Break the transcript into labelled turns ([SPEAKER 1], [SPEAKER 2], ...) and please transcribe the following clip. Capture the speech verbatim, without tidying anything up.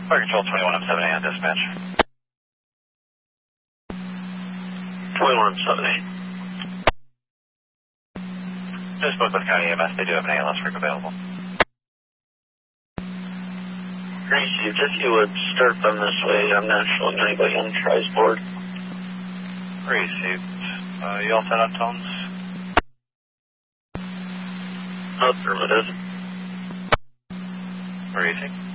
[SPEAKER 1] Fire Control twenty-one M seven A on dispatch.
[SPEAKER 2] twenty-one M seven A.
[SPEAKER 1] Just spoke with County E M S. They do have an A L S rig available.
[SPEAKER 2] Received. If you would start them this way, I'm not showing anybody on the tries board.
[SPEAKER 1] Received. Uh, you all set on tones?
[SPEAKER 2] Affirmative.
[SPEAKER 1] Received.